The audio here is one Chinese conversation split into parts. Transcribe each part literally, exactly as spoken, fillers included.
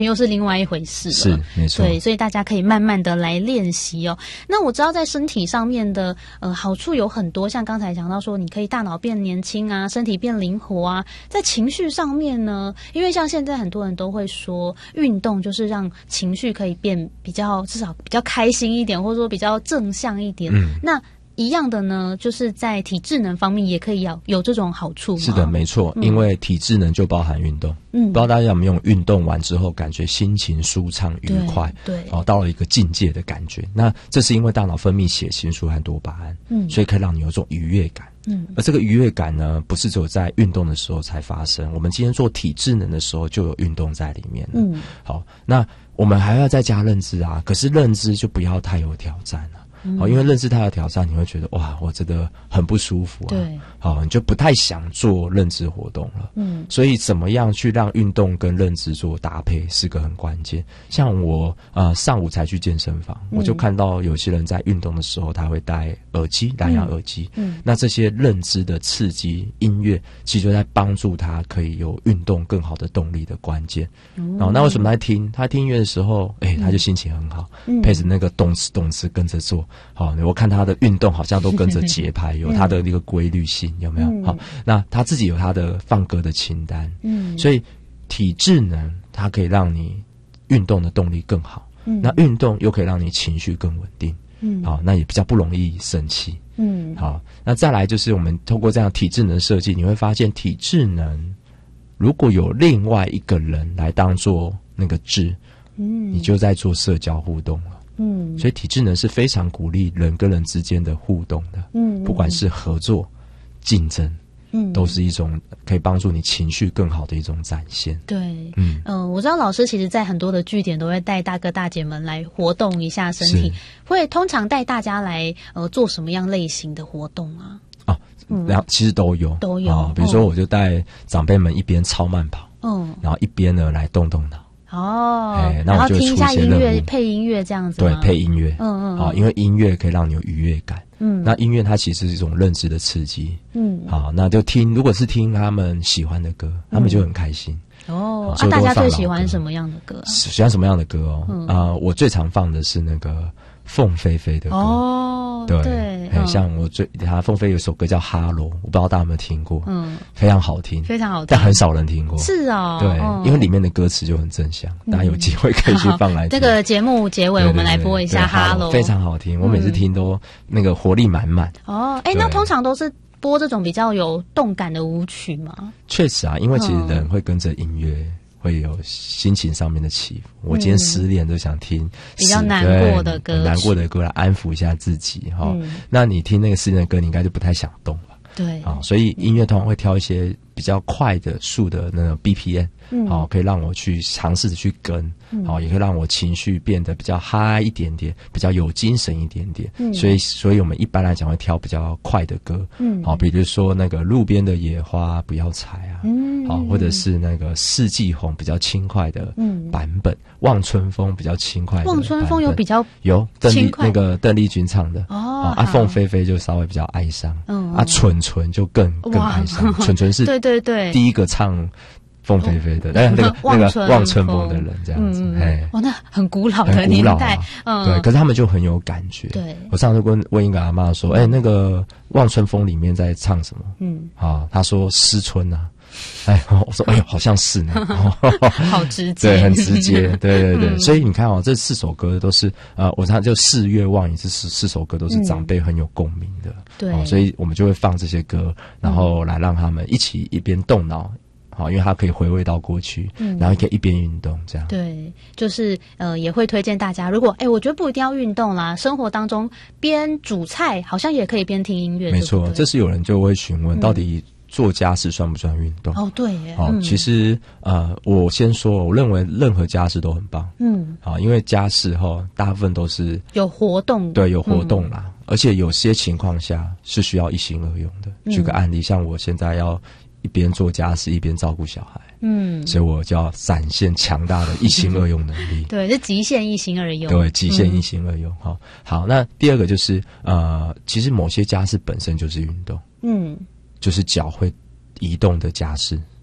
又是另外一回事了。 是，没错。 对，所以大家可以慢慢的来练习哦。那我知道在身体上面的呃好处有很多，像刚才讲到说，你可以大脑变年轻啊，身体变灵活啊。在情绪上面呢，因为像现在很多人都会说，运动就是让情绪可以变比较，至少比较开心一点，或者说比较正向一点。嗯，那一样的呢，就是在体智能方面也可以有有这种好处吗？ 是的，没错，嗯，因为体智能就包含运动。嗯，不知道大家有没有运动完之后感觉心情舒畅愉快， 对， 哦，到了一个境界的感觉。那这是因为大脑分泌血清素和多巴胺，嗯，所以可以让你有一种愉悦感。嗯，而这个愉悦感呢，不是只有在运动的时候才发生，我们今天做体智能的时候就有运动在里面了。嗯，好，那我们还要再加认知啊，可是认知就不要太有挑战了。好，因为认知它的挑战，你会觉得哇，我真的很不舒服啊。 对， 好，你就不太想做认知活动了。嗯，所以怎么样去让运动跟认知做搭配，是个很关键。像我呃上午才去健身房，嗯，我就看到有些人在运动的时候，他会戴耳机，蓝牙耳机。嗯，那这些认知的刺激音乐，其实就在帮助他可以有运动更好的动力的关键。嗯，然后那为什么他听他听音乐的时候，哎，他就心情很好，嗯，配着那个动词动词跟着做。好，我看他的运动好像都跟着节拍，有他的一个规律性，有没有？嗯，好，那他自己有他的放歌的清单，嗯，所以体智能它可以让你运动的动力更好，嗯，那运动又可以让你情绪更稳定，嗯，好，那也比较不容易生气，嗯，好，那再来就是我们透过这样体智能设计，你会发现体智能如果有另外一个人来当做那个智，嗯，你就在做社交互动了。嗯，所以体智能是非常鼓励人跟人之间的互动的，嗯，不管是合作、竞争，嗯，都是一种可以帮助你情绪更好的一种展现。 对，嗯，呃，我知道老师其实在很多的据点都会带大哥大姐们来活动一下身体，会通常带大家来呃做什么样类型的活动啊？ 哦，然后其实都有， 都有， 哦，比如说我就带长辈们一边超慢跑，嗯，然后一边呢来动动脑。 哦， 欸，那然后我就听一下音乐，配音乐这样子吗？ 对，配音乐，嗯嗯，好，因为音乐可以让你有愉悦感，嗯，那音乐它其实是一种认知的刺激，嗯，好，那就听，如果是听他们喜欢的歌，他们就很开心。 哦，啊，大家最喜欢什么样的歌？ 喜欢什么样的歌哦？嗯，呃，我最常放的是那个凤飞飞的歌。哦，对，对，嗯，像我最他凤飞有首歌叫《哈罗》，我不知道大家有没有听过？嗯，非常好听， 非常好听， 但很少人听过。 是哦， 对，哦，因为里面的歌词就很正向，大家有机会可以去放来听。 这个节目结尾我们来播一下《哈罗》， 非常好听，我每次听都那个活力满满。 哦，哎，那通常都是播这种比较有动感的舞曲吗？ 确实啊，因为其实人会跟着音乐会有心情上面的起伏。我今天失恋就想听比较难过的歌， 难过的歌来安抚一下自己哈，哦嗯。那你听那个失恋的歌，你应该就不太想动了。 对啊，所以音乐通常会挑一些比较快的速的那个 B P M，嗯，好，可以让我去尝试着去跟，好，嗯，也可以让我情绪变得比较嗨一点点，比较有精神一点点。嗯，所以，所以我们一般来讲会挑比较快的歌，嗯，好，比如说那个路边的野花不要采啊，嗯，好，或者是那个四季红比较轻快的版本，嗯，望春风比较轻快的版本。 望春风有比较有邓丽那个邓丽君唱的哦，啊，凤飞飞就稍微比较哀伤，嗯，啊，蠢蠢就更更哀伤，蠢蠢是对对对第一个唱凤飞飞的，但是那个那个望春风的人这样子，哎， 哇，那很古老的年代， 嗯，对，可是他们就很有感觉。 对， 我上次问问一个阿嬷说，哎，那个望春风里面在唱什么？嗯，啊，她说思春啊。哎，我说，哎呦，好像是呢， 好直接， 对，很直接，对对对。嗯，所以你看哦，这四首歌都是呃，我唱就四月望也是四四首歌都是长辈很有共鸣的， 对， 哦，所以我们就会放这些歌，然后来让他们一起一边动脑。好，因为它可以回味到过去，嗯，然后可以一边运动这样。 对，就是呃，也会推荐大家，如果哎，我觉得不一定要运动啦，生活当中边煮菜好像也可以边听音乐。 没错，这是有人就会询问，嗯，到底做家事算不算运动？ 哦，对耶。 好，嗯，其实呃，我先说，我认为任何家事都很棒。嗯，好，因为家事哈，大部分都是有活动， 对，有活动啦，嗯，而且有些情况下是需要一心二用的。嗯，举个案例，像我现在要一边做家事一边照顾小孩，嗯，所以我就要展现强大的一心二用能力。 对，是极限一心二用。 对，极限一心二用。好，嗯，好，那第二个就是呃，其实某些家事本身就是运动，嗯，就是脚会移动的家事。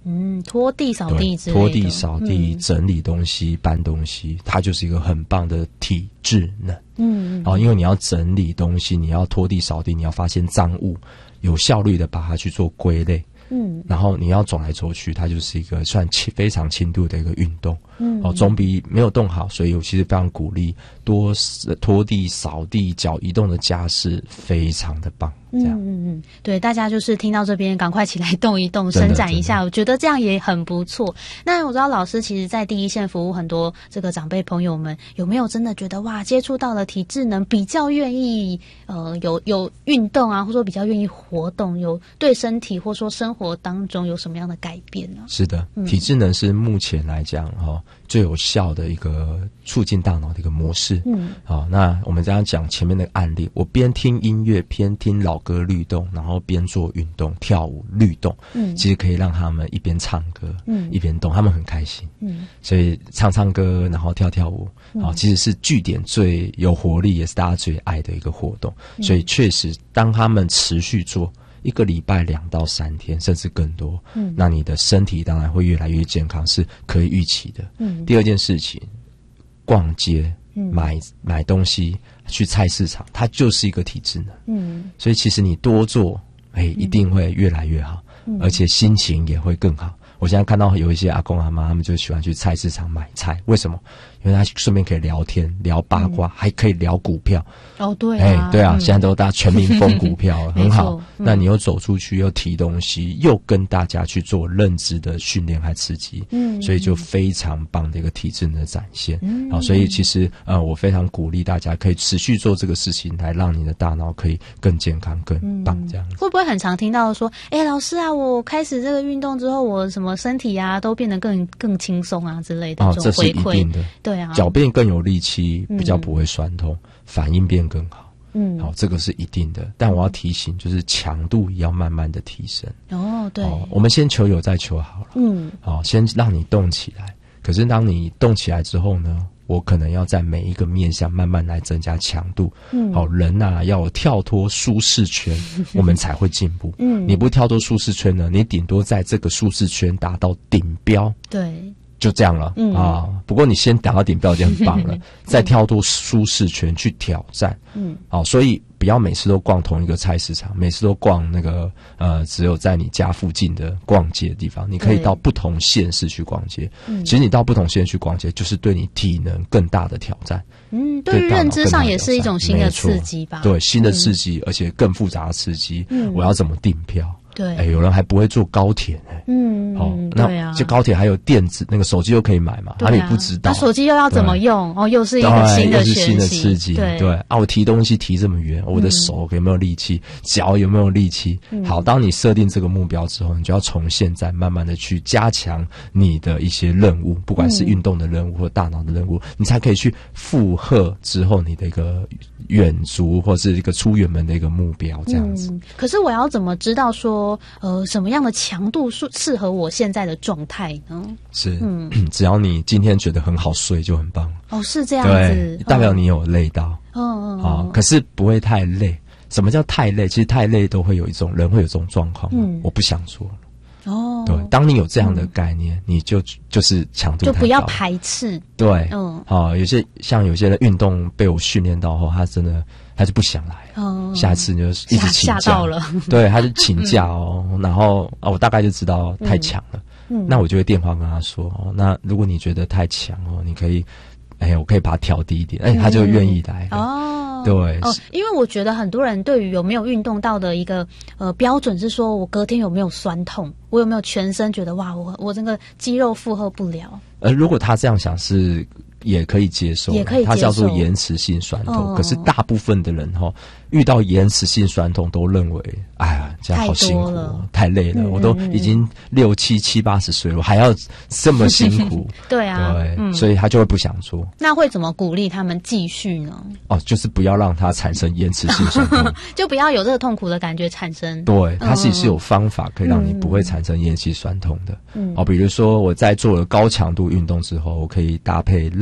嗯，拖地扫地之类的， 拖地扫地、 嗯、 整理东西、搬东西，它就是一个很棒的体智能。 嗯， 哦，因为你要整理东西，你要拖地扫地，你要发现脏物，有效率的把它去做归类。嗯，然后你要走来走去，它就是一个算轻非常轻度的一个运动。嗯，哦，总比没有动好，所以我其实非常鼓励多拖地、扫地、脚移动的家事，非常的棒。这样， 嗯嗯嗯，对，大家就是听到这边，赶快起来动一动，伸展一下，我觉得这样也很不错。那我知道老师其实在第一线服务很多这个长辈朋友们，有没有真的觉得哇，接触到了体智能，比较愿意呃有有运动啊，或者说比较愿意活动，有对身体或说生活当中有什么样的改变呢？ 是的，体智能是目前来讲哈、哦、最有效的一个促进大脑的一个模式。嗯，好、哦，那我们这样讲前面的案例，我边听音乐边听老歌律动，然后边做运动跳舞律动，嗯，其实可以让他们一边唱歌，嗯，一边动，他们很开心，嗯，所以唱唱歌然后跳跳舞，啊、哦，其实是据点最有活力，也是大家最爱的一个活动。嗯、所以确实，当他们持续做一个礼拜两到三天，甚至更多，嗯，那你的身体当然会越来越健康，是可以预期的。嗯，第二件事情，逛街。买买东西去菜市场，它就是一个体智能。嗯，所以其实你多做，哎、欸，一定会越来越好，嗯、而且心情也会更好。我现在看到有一些阿公阿妈，他们就喜欢去菜市场买菜，为什么？因为他顺便可以聊天、聊八卦，嗯、还可以聊股票。 哦，对啊，哎、 欸，对啊，嗯、现在都大家全民疯股票，很好。 嗯、 那你又走出去，又提东西，又跟大家去做认知的训练和刺激，嗯，所以就非常棒的一个体智能的展现。嗯，好，所以其实呃，我非常鼓励大家可以持续做这个事情，来让你的大脑可以更健康、更棒这样子。 嗯、会不会很常听到说，哎、欸，老师啊，我开始这个运动之后，我什么身体啊都变得更更轻松啊之类的哦， 这种回馈？ 这是一定的。 对啊， 脚变更有力气，比较不会酸痛，嗯、反应变更好。嗯，好，这个是一定的。但我要提醒，就是强度也要慢慢的提升。 哦，对， 哦，我们先求有，再求好了。嗯，好，先让你动起来。可是当你动起来之后呢，我可能要在每一个面向慢慢来增加强度。嗯，好，人啊要有跳脱舒适圈，我们才会进步。嗯，你不跳脱舒适圈呢，你顶多在这个舒适圈达到顶标。 对。 就这样了、嗯、啊！不过你先达到顶标已经很棒了，再跳脱舒适圈去挑战。嗯，好，所以不要每次都逛同一个菜市场，每次都逛那个呃只有在你家附近的逛街的地方。你可以到不同县市去逛街。嗯，其实你到不同县市去逛街，就是对你体能更大的挑战。嗯， 对于认知上也是一种新的刺激吧？ 对，新的刺激，嗯、而且更复杂的刺激。嗯，我要怎么订票？ 对， 哎、欸，有人还不会坐高铁呢、欸。嗯，好、哦，那就高铁还有电子那个手机又可以买嘛，他、啊、也不知道。 那手机又要怎么用？哦，又是一个新的学习， 又是新的刺激。对对啊，我提东西提这么远，我的手有没有力气，脚、嗯、有没有力气？嗯、好，当你设定这个目标之后，你就要从现在慢慢的去加强你的一些任务，不管是运动的任务或大脑的任务，你才可以去负荷之后你的一个远足或是一个出远门的一个目标，这样子。 嗯、可是我要怎么知道说？呃，什么样的强度适适合我现在的状态呢？ 是，嗯，只要你今天觉得很好睡就很棒。 哦，是这样子， 代表你有累到。哦哦哦，可是不会太累。什么叫太累？其实太累都会有一种人会有这种状况。嗯，我不想做了。哦，对，当你有这样的概念，嗯、你就就是强度太高， 就不要排斥。 对，嗯，好、哦，有些像有些人运动被我训练到后，他真的他就不想来了。哦，下次你就一直请假。 吓到了。 对，他就请假哦，嗯、然后啊，我大概就知道太强了。嗯，那我就会电话跟他说，哦，那如果你觉得太强哦，你可以，哎，我可以把它调低一点，哎，他就愿意来。嗯、哦，对， 哦，因为我觉得很多人对于有没有运动到的一个呃标准是说我隔天有没有酸痛，我有没有全身觉得哇，我我这个肌肉负荷不了。 呃，如果他这样想是。也可以接受， 也可以接受， 它叫做延迟性酸痛。 哦、 可是大部分的人哈，遇到延迟性酸痛都认为，哎呀，这样好辛苦，太累了，嗯、我都已经六七七八十岁了，我还要这么辛苦。 对啊， 对，嗯、所以他就会不想做。 那会怎么鼓励他们继续呢？ 哦，就是不要让他产生延迟性酸痛， 就不要有这个痛苦的感觉产生。 对，它其实是有方法可以让你不会产生延期酸痛的。嗯，哦，比如说我在做了高强度运动之后，我可以搭配热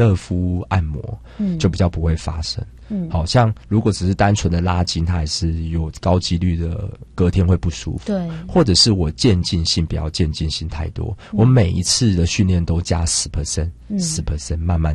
热敷按摩，嗯，就比较不会发生。嗯，好像如果只是单纯的拉筋，它还是有高几率的隔天会不舒服。 对， 或者是我渐进性不要渐进性太多，嗯、我每一次的训练都加十 percent， 十 percent 慢慢